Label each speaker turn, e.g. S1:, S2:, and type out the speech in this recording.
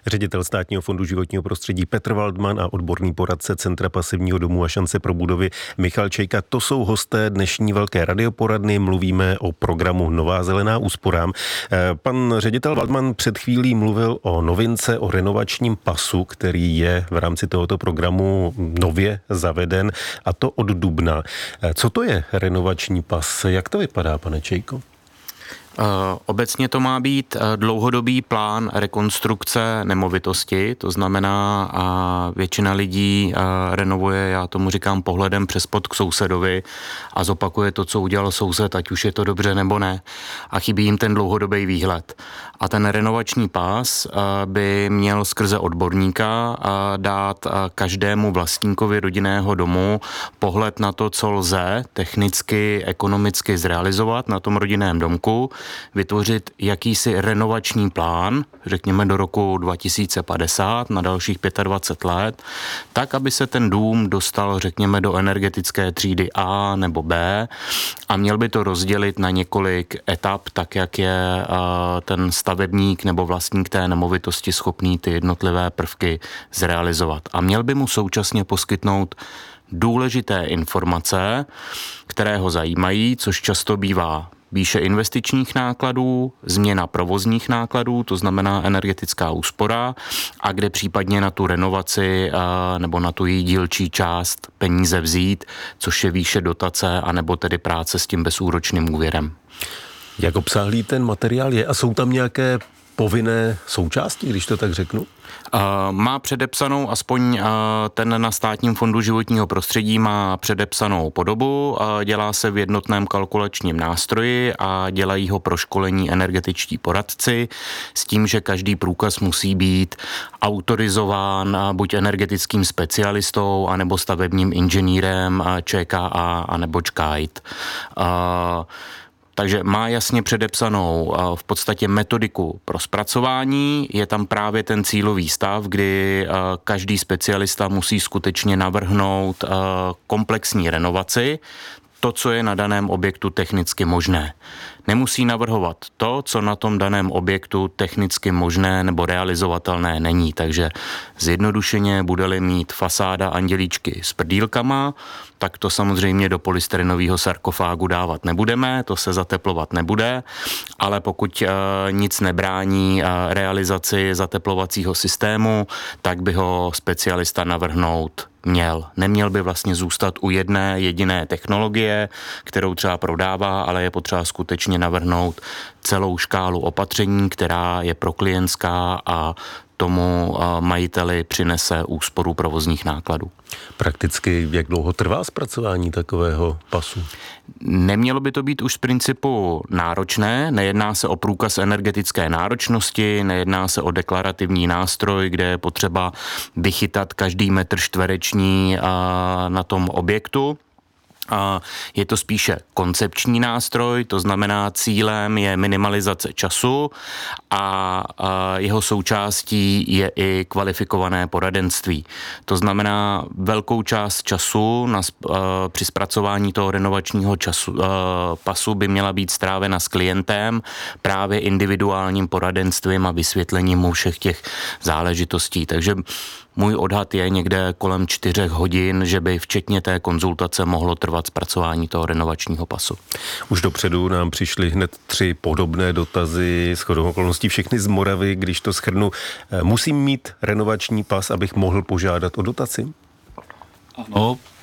S1: ředitel Státního fondu životního prostředí Petr Waldman a odborný poradce Centra pasivního domu a šance pro budovy Michal Čejka. To jsou hosté dnešní velké radioporadny. Mluvíme o programu Nová zelená úsporám. Pan ředitel Waldman před chvílí mluvil o novince, o renovačním pasu, který je v rámci tohoto programu nově zaveden, a to od dubna. Co to je renovační pas? Jak to vypadá, pane Čejko?
S2: Obecně to má být dlouhodobý plán rekonstrukce nemovitosti, to znamená, většina lidí renovuje, já tomu říkám, pohledem přes pod k sousedovi a zopakuje to, co udělal soused, ať už je to dobře nebo ne, a chybí jim ten dlouhodobý výhled. A ten renovační pás by měl skrze odborníka dát každému vlastníkovi rodinného domu pohled na to, co lze technicky, ekonomicky zrealizovat na tom rodinném domku, vytvořit jakýsi renovační plán, řekněme do roku 2050 na dalších 25 let, tak, aby se ten dům dostal, řekněme, do energetické třídy A nebo B a měl by to rozdělit na několik etap, tak, jak je ten stavebník nebo vlastník té nemovitosti schopný ty jednotlivé prvky zrealizovat. A měl by mu současně poskytnout důležité informace, které ho zajímají, což často bývá výše investičních nákladů, změna provozních nákladů, to znamená energetická úspora, a kde případně na tu renovaci nebo na tu její dílčí část peníze vzít, což je výše dotace anebo tedy práce s tím bezúročným úvěrem.
S1: Jak obsáhlý ten materiál je a jsou tam nějaké povinné součásti, když to tak řeknu?
S2: Má předepsanou, aspoň ten na Státním fondu životního prostředí má předepsanou podobu, dělá se v jednotném kalkulačním nástroji a dělají ho pro školení energetičtí poradci s tím, že každý průkaz musí být autorizován buď energetickým specialistou, anebo stavebním inženýrem ČKA, anebo ČKAIT. Takže má jasně předepsanou v podstatě metodiku pro zpracování, je tam právě ten cílový stav, kdy každý specialista musí skutečně navrhnout komplexní renovaci, to, co je na daném objektu technicky možné. Nemusí navrhovat to, co na tom daném objektu technicky možné nebo realizovatelné není. Takže zjednodušeně bude-li mít fasáda andělíčky s prdýlkama, tak to samozřejmě do polystyrenového sarkofágu dávat nebudeme, to se zateplovat nebude, ale pokud nic nebrání realizaci zateplovacího systému, tak by ho specialista navrhnout měl. Neměl by vlastně zůstat u jedné jediné technologie, kterou třeba prodává, ale je potřeba skutečně navrhnout celou škálu opatření, která je pro klientská a tomu majiteli přinese úsporu provozních nákladů.
S1: Prakticky jak dlouho trvá zpracování takového pasu?
S2: Nemělo by to být už z principu náročné, nejedná se o průkaz energetické náročnosti, nejedná se o deklarativní nástroj, kde je potřeba vychytat každý metr čtvereční na tom objektu. Je to spíše koncepční nástroj, to znamená cílem je minimalizace času a jeho součástí je i kvalifikované poradenství. To znamená velkou část času při zpracování toho renovačního pasu by měla být strávena s klientem právě individuálním poradenstvím a vysvětlením mu všech těch záležitostí. Takže můj odhad je někde kolem 4 hodin, že by včetně té konzultace mohlo trvat zpracování toho renovačního pasu.
S1: Už dopředu nám přišly hned 3 podobné dotazy, shodou okolností všechny z Moravy, když to shrnu. Musím mít renovační pas, abych mohl požádat o dotaci?
S3: Ano,